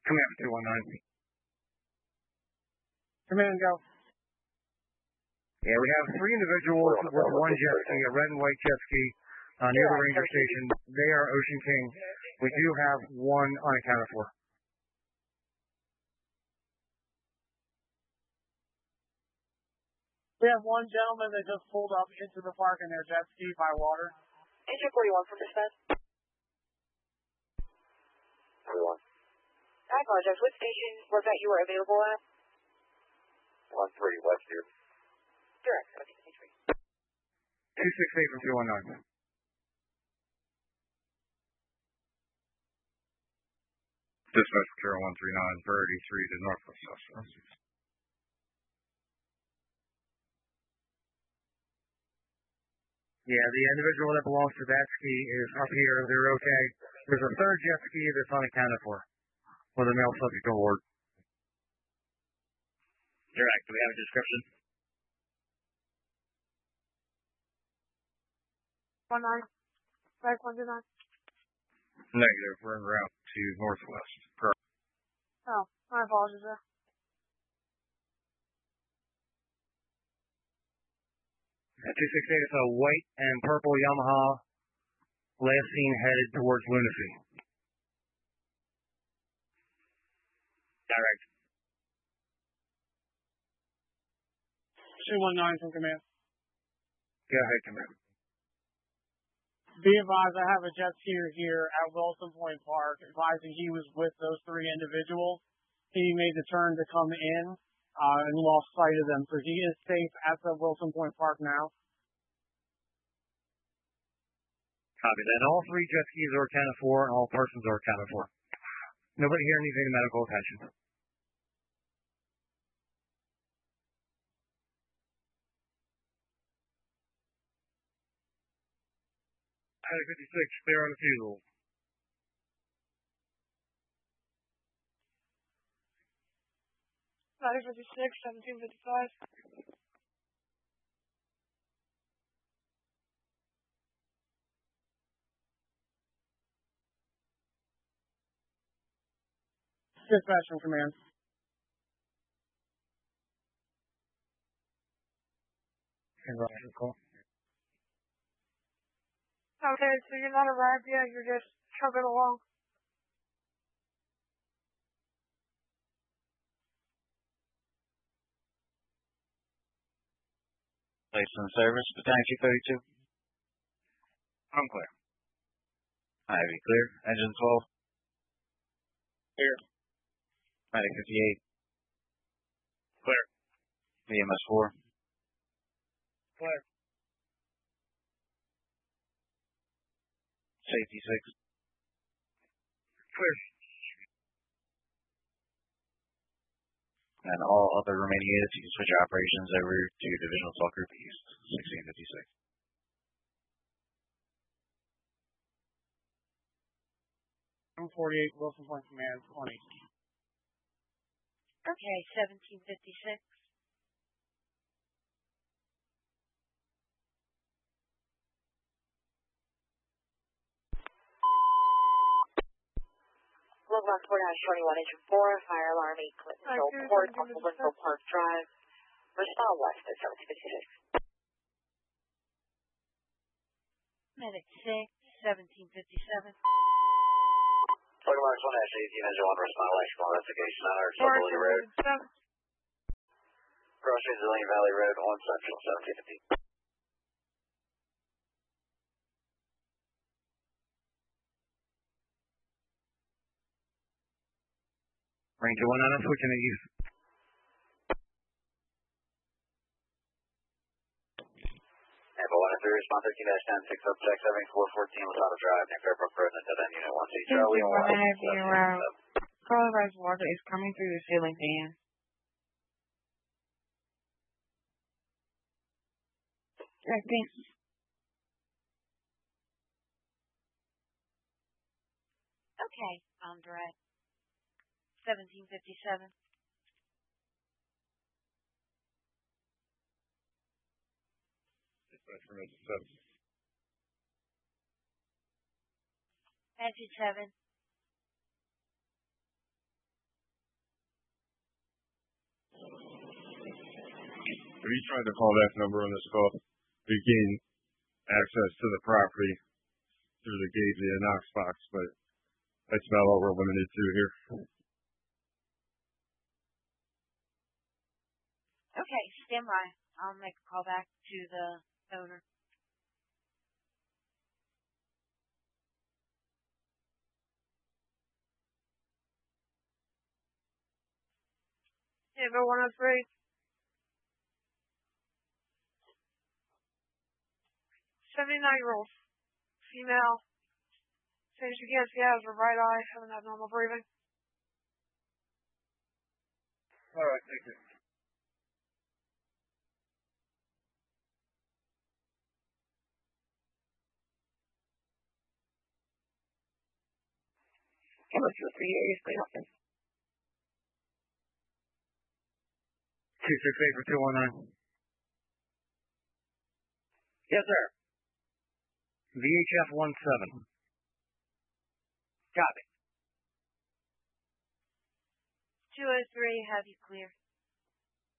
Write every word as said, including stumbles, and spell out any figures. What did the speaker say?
Command two one nine. Command, go. Yeah, we have three individuals with one jet ski, a red and white jet ski, uh, near the ranger station. They are Ocean King. We do have one unaccounted for. We have one gentleman that just pulled up into the park in their jet ski by water. Engine forty-one from dispatch. forty-one. I apologize. What station was that you were available at? one three West here. Direct. Okay, three. two six eight from two one nine. Dispatch Carol one three nine, Bird E three to Northwest South. Yeah, the individual that belongs to that ski is up here. They're okay. There's a third jet ski that's unaccounted for with a male subject award. Direct, do we have a description? One nine. Five one two nine. Negative. We're en route to Northwest. Correct. Oh, my apologies, sir. two six eight is a white and purple Yamaha, last seen headed towards Lunacy. Direct. two one nine from command. Go ahead, command. Be advised, I have a jet skier here at Wilson Point Park advising he was with those three individuals. He made the turn to come in uh, and lost sight of them, so he is safe at the Wilson Point Park now. Copy that. All three jet skis are accounted for, and all persons are accounted for. Nobody here needs any medical attention. Highway fifty-six, clear on the fuel. Highway fifty-six, seventeen fifty-five. Dispatch from command. And Roger, call. Okay, so you're not arrived yet, you're just chugging along. Place in service, Battalion two thirty-two. I'm clear. Ivy clear. Engine twelve. Clear. Medic fifty-eight. Clear. V M S four. Clear. Safety six. Clear. And all other remaining units, you can switch your operations over to Divisional Assault Group East, sixteen fifty-six. one forty-eight, Wilson Point Command, twenty. Okay, seventeen fifty-six. Logbox four dash twenty-one, engine four, fire alarm eight, Clinton Hill Port, off of Winfield Park Drive. Respond west at seventeen fifty-six. Medic six, seventeen fifty-seven. Logbox one dash eighteen, engine one, respond electrical investigation on our Southerly Road. Crossing Zillion Valley Road, one Central, seventeen fifty. Ranger one nine, I'm switching to you. Apple one three, respond thirteen dash ten, six up, check seven four fourteen, Lasada Drive, near Fairbrooke Road, and dead end unit one C, Charlie and one. Coronavirus water is coming through the ceiling fan. Checking. Okay, I'm direct. seventeen fifty-seven. Dispatch from engine seven. Engine seven. we tried to call that number on this call. We gained access to the property through the gate via Knox box, but that's about all we're limited to here. Okay, stand by. I'll make a call back to the owner. Yeah, go one oh three. seventy-nine year old female. Same as you can see, has her right eye, having abnormal breathing. All right, thank you. How much was three areas going up? two six eight for two one nine. Yes, sir. V H F one seven. Copy. two oh three, have you clear?